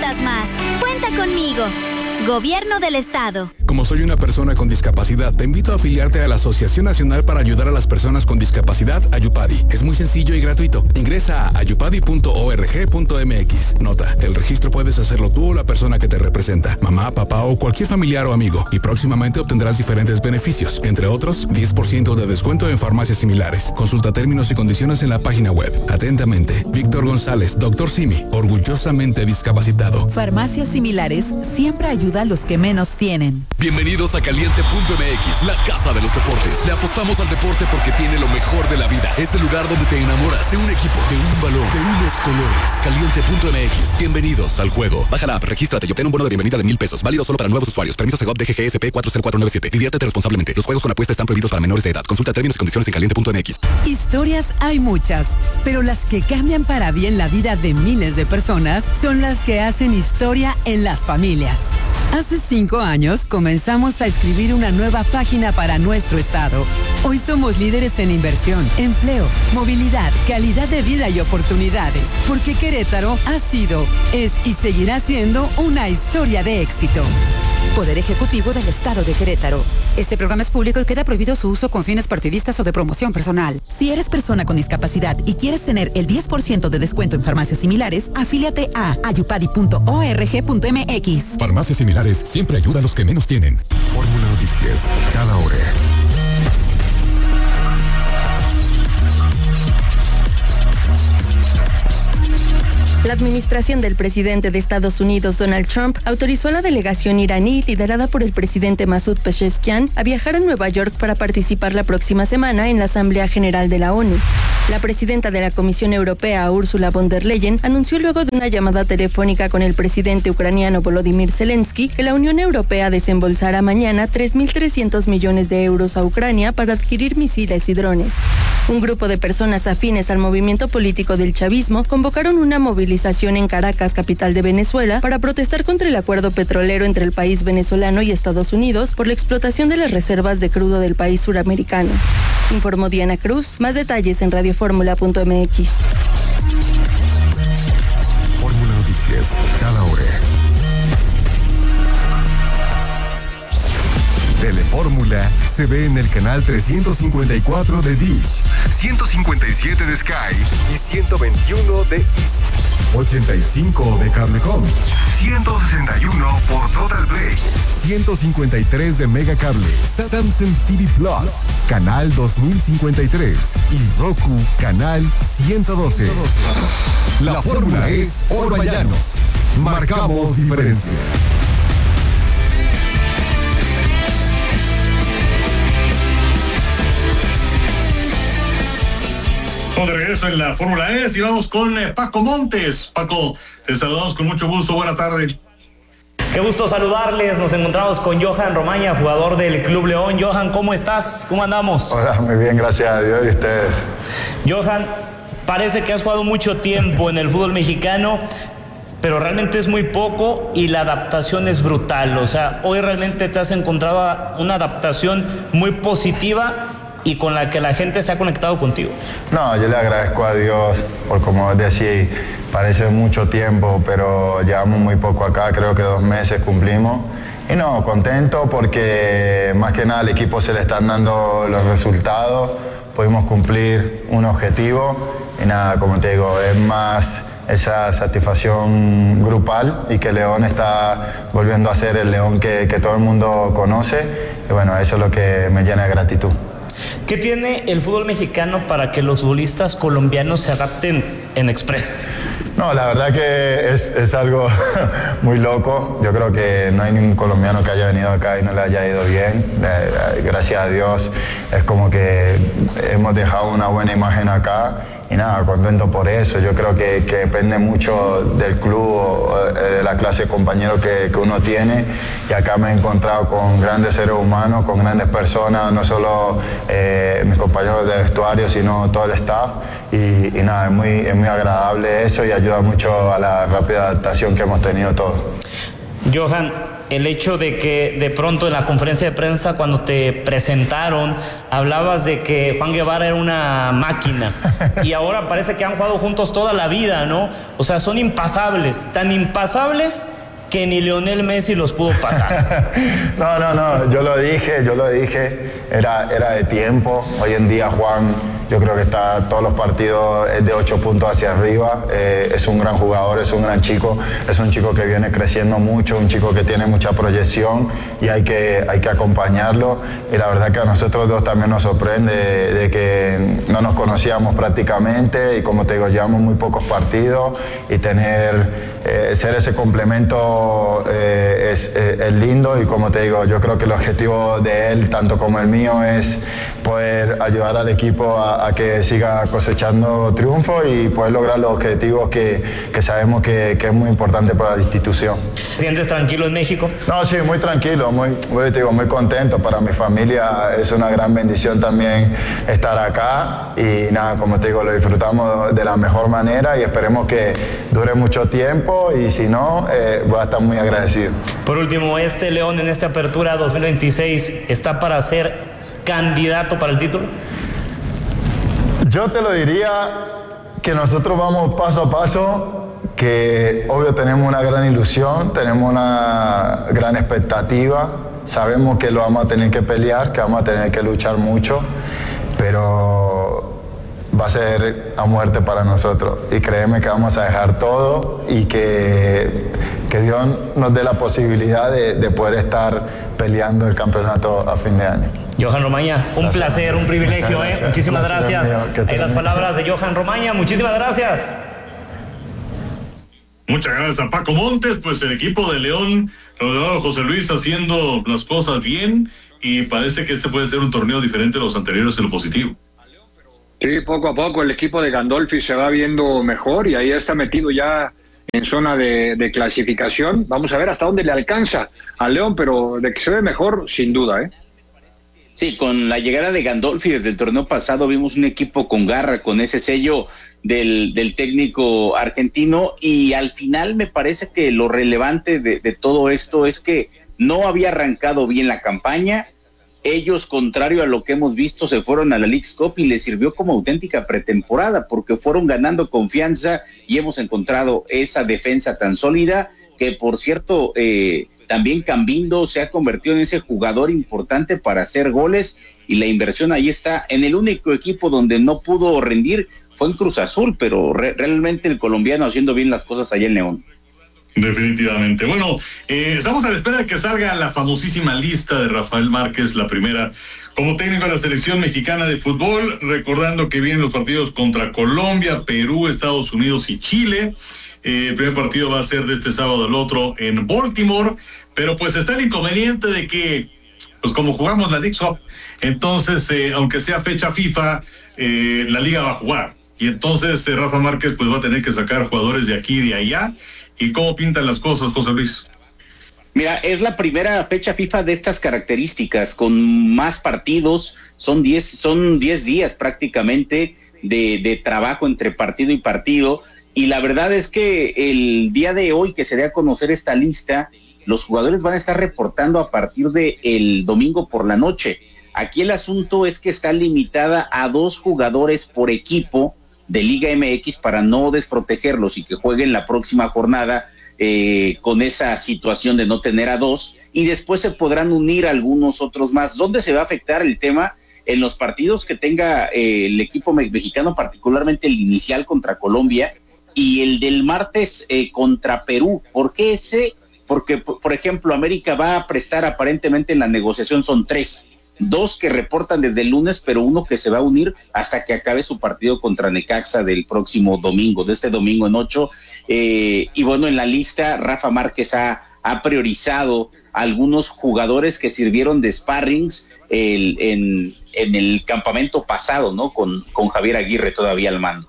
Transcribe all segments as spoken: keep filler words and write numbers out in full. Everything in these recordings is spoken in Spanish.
necesitas más. Cuenta conmigo. Gobierno del Estado. Como soy una persona con discapacidad, te invito a afiliarte a la Asociación Nacional para Ayudar a las Personas con Discapacidad, Ayupadi. Es muy sencillo y gratuito. Ingresa a ayupadi punto org punto mx. Nota, el registro puedes hacerlo tú o la persona que te representa, mamá, papá o cualquier familiar o amigo, y próximamente obtendrás diferentes beneficios, entre otros, diez por ciento de descuento en farmacias similares. Consulta términos y condiciones en la página web. Atentamente, Víctor González, doctor Simi, orgullosamente discapacitado. Farmacias similares siempre ayuda a los que menos tienen. Bienvenidos a Caliente punto m x, la casa de los deportes. Le apostamos al deporte porque tiene lo mejor de la vida. Es el lugar donde te enamoras de un equipo, de un balón, de unos colores. Caliente punto m x. Bienvenidos al juego. Baja la app, regístrate y obtén un bono de bienvenida de mil pesos. Válido solo para nuevos usuarios. Permiso Segov D G G S P cuatro cero cuatro nueve siete. Diviértete responsablemente. Los juegos con apuesta están prohibidos para menores de edad. Consulta términos y condiciones en caliente punto m x. Historias hay muchas, pero las que cambian para bien la vida de miles de personas son las que hacen historia en las familias. Hace cinco años comenzamos a escribir una nueva página para nuestro estado. Hoy somos líderes en inversión, empleo, movilidad, calidad de vida y oportunidades, porque Querétaro ha sido, es y seguirá siendo una historia de éxito. Poder Ejecutivo del Estado de Querétaro. Este programa es público y queda prohibido su uso con fines partidistas o de promoción personal. Si eres persona con discapacidad y quieres tener el diez por ciento de descuento en farmacias similares, afíliate a ayupadi punto org punto mx. Farmacias similares siempre ayuda a los que menos tienen. Fórmula Noticias, cada hora. La administración del presidente de Estados Unidos, Donald Trump, autorizó a la delegación iraní, liderada por el presidente Masoud Pezeshkian, a viajar a Nueva York para participar la próxima semana en la Asamblea General de la ONU. La presidenta de la Comisión Europea, Ursula von der Leyen, anunció luego de una llamada telefónica con el presidente ucraniano Volodymyr Zelensky que la Unión Europea desembolsará mañana tres mil trescientos millones de euros a Ucrania para adquirir misiles y drones. Un grupo de personas afines al movimiento político del chavismo convocaron una movilización en Caracas, capital de Venezuela, para protestar contra el acuerdo petrolero entre el país venezolano y Estados Unidos por la explotación de las reservas de crudo del país suramericano. Informó Diana Cruz. Más detalles en radioformula punto m x. Fórmula Noticias, cada hora. Telefórmula se ve en el canal trescientos cincuenta y cuatro de Dish, ciento cincuenta y siete de Sky y ciento veintiuno de Easy, ochenta y cinco de Cablecom, ciento sesenta y uno por Total Play, ciento cincuenta y tres de Megacable, Samsung T V Plus, canal dos mil cincuenta y tres y Roku, canal ciento doce. La fórmula es Orballanos. Marcamos diferencia. Estamos de regreso en la Fórmula E y vamos con eh, Paco Montes. Paco, te saludamos con mucho gusto. Buena tarde. Qué gusto saludarles. Nos encontramos con Johan Romaña, jugador del Club León. Johan, ¿cómo estás? ¿Cómo andamos? Hola, muy bien, gracias a Dios y ustedes. Johan, parece que has jugado mucho tiempo en el fútbol mexicano, pero realmente es muy poco y la adaptación es brutal. O sea, hoy realmente te has encontrado una adaptación muy positiva y con la que la gente se ha conectado contigo. No, yo le agradezco a Dios por, como decís, parece mucho tiempo, pero llevamos muy poco acá, creo que dos meses cumplimos. Y no, contento porque más que nada al equipo se le están dando los resultados, pudimos cumplir un objetivo y nada, como te digo, es más esa satisfacción grupal y que León está volviendo a ser el León que, que todo el mundo conoce y bueno, eso es lo que me llena de gratitud. ¿Qué tiene el fútbol mexicano para que los futbolistas colombianos se adapten en Express? No, la verdad que es, es algo muy loco. Yo creo que no hay ningún colombiano que haya venido acá y no le haya ido bien. Gracias a Dios es como que hemos dejado una buena imagen acá. Y nada, contento por eso. Yo creo que, que depende mucho del club o de la clase de compañeros que, que uno tiene. Y acá me he encontrado con grandes seres humanos, con grandes personas, no solo eh, mis compañeros de vestuario, sino todo el staff. Y, y nada, es muy, es muy agradable eso y ayuda mucho a la rápida adaptación que hemos tenido todos. Johan, el hecho de que de pronto en la conferencia de prensa cuando te presentaron hablabas de que Juan Guevara era una máquina y ahora parece que han jugado juntos toda la vida, ¿no? O sea, son impasables, tan impasables que ni Lionel Messi los pudo pasar. No, no, no, yo lo dije, yo lo dije, era, era de tiempo. Hoy en día Juan, yo creo que está todos los partidos de ocho puntos hacia arriba, eh, es un gran jugador, es un gran chico, es un chico que viene creciendo mucho, un chico que tiene mucha proyección y hay que, hay que acompañarlo. Y la verdad que a nosotros dos también nos sorprende de, de que no nos conocíamos prácticamente y como te digo, llevamos muy pocos partidos y tener, eh, ser ese complemento eh, es, es, es lindo y como te digo, yo creo que el objetivo de él, tanto como el mío, es poder ayudar al equipo a, a que siga cosechando triunfos y poder lograr los objetivos que, que sabemos que, que es muy importante para la institución. ¿Te sientes tranquilo en México? No, sí, muy tranquilo, muy, muy, te digo, muy contento. Para mi familia es una gran bendición también estar acá y nada, como te digo, lo disfrutamos de la mejor manera y esperemos que dure mucho tiempo y si no, eh, voy a estar muy agradecido. Por último, este León en esta apertura dos mil veintiséis está para ser candidato para el título. Yo te lo diría que nosotros vamos paso a paso, que obvio tenemos una gran ilusión, tenemos una gran expectativa, sabemos que lo vamos a tener que pelear, que vamos a tener que luchar mucho, pero va a ser a muerte para nosotros y créeme que vamos a dejar todo y que, que Dios nos dé la posibilidad de, de poder estar peleando el campeonato a fin de año. Johan Romaña, un gracias. Placer, un privilegio, ¿eh? Muchísimas gracias. gracias. Ahí las palabras de Johan Romaña, muchísimas gracias. Muchas gracias a Paco Montes, pues el equipo de León, rodeado de José Luis haciendo las cosas bien y parece que este puede ser un torneo diferente a los anteriores en lo positivo. Sí, poco a poco el equipo de Gandolfi se va viendo mejor y ahí está metido ya en zona de, de clasificación. Vamos a ver hasta dónde le alcanza a León, pero de que se ve mejor, sin duda, ¿eh? Sí, con la llegada de Gandolfi desde el torneo pasado vimos un equipo con garra, con ese sello del, del técnico argentino y al final me parece que lo relevante de, de todo esto es que no había arrancado bien la campaña. Ellos, contrario a lo que hemos visto, se fueron a la Leagues Cup y les sirvió como auténtica pretemporada porque fueron ganando confianza y hemos encontrado esa defensa tan sólida que, por cierto, eh, también Cambindo se ha convertido en ese jugador importante para hacer goles y la inversión ahí está. En el único equipo donde no pudo rendir fue en Cruz Azul, pero re- realmente el colombiano haciendo bien las cosas allá en León. Definitivamente. Bueno, eh, estamos a la espera de que salga la famosísima lista de Rafael Márquez, la primera como técnico de la selección mexicana de fútbol, recordando que vienen los partidos contra Colombia, Perú, Estados Unidos y Chile. Eh, el primer partido va a ser de este sábado, el otro en Baltimore, pero pues está el inconveniente de que, pues como jugamos la Leagues Cup, entonces, eh, aunque sea fecha FIFA, eh, la liga va a jugar. Y entonces eh, Rafa Márquez pues va a tener que sacar jugadores de aquí y de allá. ¿Y cómo pintan las cosas, José Luis? Mira, es la primera fecha FIFA de estas características, con más partidos, son diez, son diez días prácticamente de, de trabajo entre partido y partido, y la verdad es que el día de hoy que se dé a conocer esta lista, los jugadores van a estar reportando a partir de el domingo por la noche. Aquí el asunto es que está limitada a dos jugadores por equipo de Liga M X para no desprotegerlos y que jueguen la próxima jornada eh, con esa situación de no tener a dos, y después se podrán unir algunos otros más. ¿Dónde se va a afectar el tema? En los partidos que tenga eh, el equipo mexicano, particularmente el inicial contra Colombia y el del martes eh, contra Perú. ¿Por qué ese? Porque, por ejemplo, América va a prestar aparentemente en la negociación, son tres. Dos que reportan desde el lunes, pero uno que se va a unir hasta que acabe su partido contra Necaxa del próximo domingo, de este domingo en ocho. Eh, y bueno, en la lista, Rafa Márquez ha, ha priorizado a algunos jugadores que sirvieron de sparrings el, en, en el campamento pasado, ¿no? Con, con Javier Aguirre todavía al mando.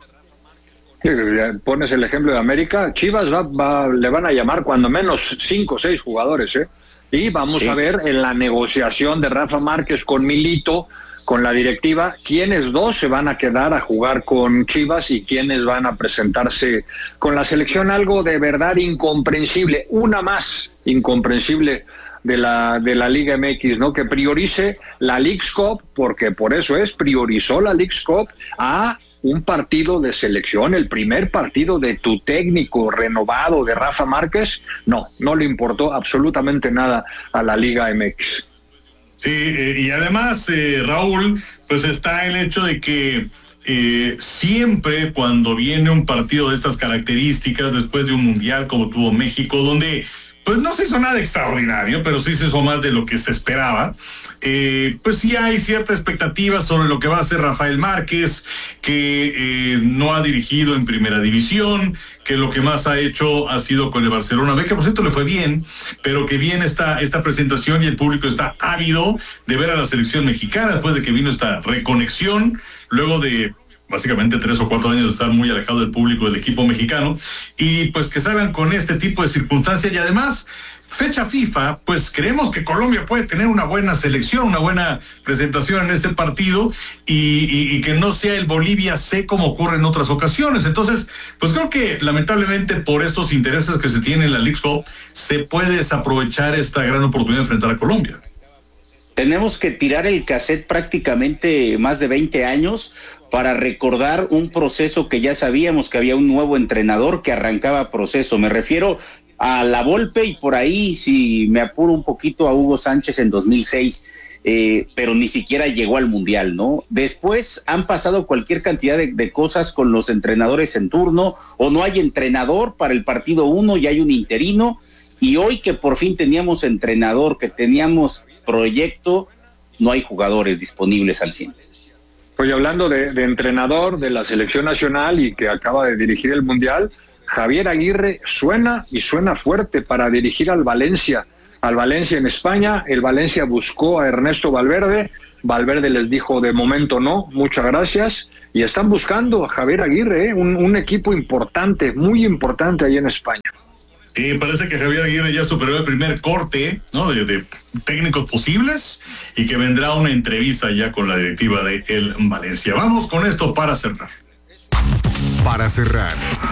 Sí, pones el ejemplo de América, Chivas va, va, le van a llamar cuando menos cinco o seis jugadores, ¿eh? Y vamos sí. a ver en la negociación de Rafa Márquez con Milito con la directiva quiénes dos se van a quedar a jugar con Chivas y quiénes van a presentarse con la selección. Algo de verdad incomprensible, una más incomprensible de la de la Liga M X, ¿no? Que priorice la Leagues Cup, porque por eso es, priorizó la Leagues Cup a un partido de selección, el primer partido de tu técnico renovado, de Rafa Márquez. No, no le importó absolutamente nada a la Liga M X. Sí, eh, y además, eh, Raúl, pues está el hecho de que eh, siempre cuando viene un partido de estas características, después de un mundial como tuvo México, donde pues no se hizo nada extraordinario, pero sí se hizo más de lo que se esperaba. Eh, pues sí hay cierta expectativa sobre lo que va a hacer Rafael Márquez, que eh, no ha dirigido en primera división, que lo que más ha hecho ha sido con el Barcelona B, que por cierto le fue bien, pero que viene esta, esta presentación y el público está ávido de ver a la selección mexicana después de que vino esta reconexión, luego de básicamente tres o cuatro años de estar muy alejado del público del equipo mexicano, y pues que salgan con este tipo de circunstancias. Y además, fecha FIFA, pues creemos que Colombia puede tener una buena selección, una buena presentación en este partido, y, y, y que no sea el Bolivia C como ocurre en otras ocasiones. Entonces, pues creo que lamentablemente por estos intereses que se tienen en la Leagues Cup, se puede desaprovechar esta gran oportunidad de enfrentar a Colombia. Tenemos que tirar el cassette prácticamente más de veinte años para recordar un proceso que ya sabíamos, que había un nuevo entrenador que arrancaba proceso. Me refiero a La Volpe y por ahí, si me apuro un poquito, a Hugo Sánchez en dos mil seis, eh, pero ni siquiera llegó al Mundial, ¿no? Después han pasado cualquier cantidad de, de cosas con los entrenadores en turno, o no hay entrenador para el partido uno y hay un interino, y hoy que por fin teníamos entrenador, que teníamos proyecto, no hay jugadores disponibles al cien. Pues hablando de, de entrenador de la selección nacional y que acaba de dirigir el Mundial, Javier Aguirre suena y suena fuerte para dirigir al Valencia, al Valencia en España. El Valencia buscó a Ernesto Valverde, Valverde les dijo de momento no, muchas gracias, y están buscando a Javier Aguirre, ¿eh? un, un equipo importante, muy importante ahí en España. Y parece que Javier Aguirre ya superó el primer corte, ¿no?, de, de técnicos posibles, y que vendrá una entrevista ya con la directiva de el Valencia. Vamos con esto para cerrar. Para cerrar.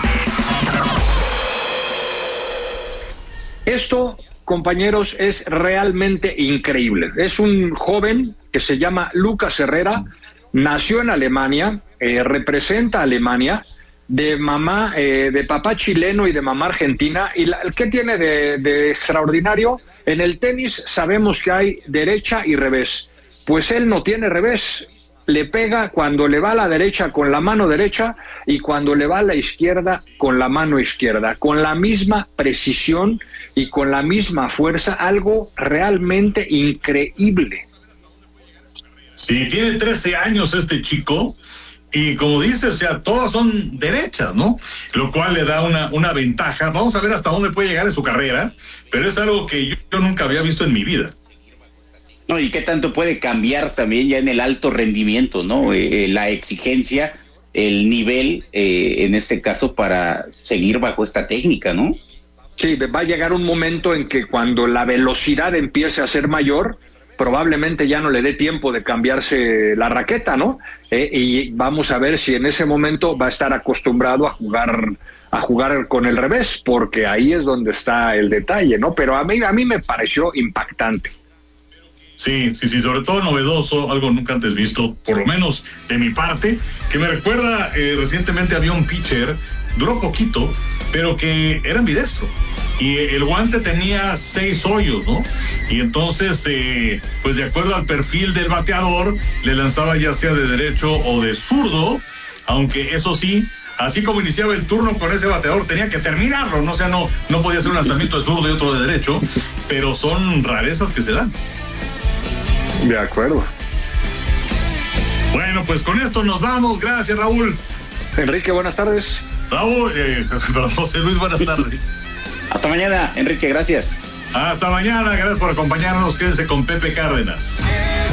Esto, compañeros, es realmente increíble. Es un joven que se llama Lucas Herrera, nació en Alemania, eh, representa a Alemania, de mamá, eh, de papá chileno y de mamá argentina. ¿Y la, qué tiene de, de extraordinario? En el tenis sabemos que hay derecha y revés. Pues él no tiene revés. Le pega cuando le va a la derecha con la mano derecha y cuando le va a la izquierda con la mano izquierda, con la misma precisión y con la misma fuerza, algo realmente increíble. Sí, tiene trece años este chico, y como dice, o sea, todas son derechas, ¿no? Lo cual le da una, una ventaja. Vamos a ver hasta dónde puede llegar en su carrera, pero es algo que yo, yo nunca había visto en mi vida. No, y qué tanto puede cambiar también ya en el alto rendimiento, ¿no? Eh, la exigencia, el nivel, eh, en este caso, para seguir bajo esta técnica, ¿no? Sí, va a llegar un momento en que cuando la velocidad empiece a ser mayor, probablemente ya no le dé tiempo de cambiarse la raqueta, ¿no? Eh, y vamos a ver si en ese momento va a estar acostumbrado a jugar a jugar con el revés, porque ahí es donde está el detalle, ¿no? Pero a mí, a mí me pareció impactante. Sí, sí, sí, sobre todo novedoso, algo nunca antes visto, por lo menos de mi parte, que me recuerda, eh, recientemente había un pitcher, duró poquito, pero que era ambidestro, y el guante tenía seis hoyos, ¿no? Y entonces, eh, pues de acuerdo al perfil del bateador, le lanzaba ya sea de derecho o de zurdo, aunque eso sí, así como iniciaba el turno con ese bateador, tenía que terminarlo, ¿no? O sea, no, no podía ser un lanzamiento de zurdo y otro de derecho, pero son rarezas que se dan. De acuerdo. Bueno, pues con esto nos vamos. Gracias, Raúl. Enrique, buenas tardes. Raúl, eh, perdón, José Luis, buenas tardes. Hasta mañana, Enrique, gracias. Hasta mañana, gracias por acompañarnos. Quédense con Pepe Cárdenas.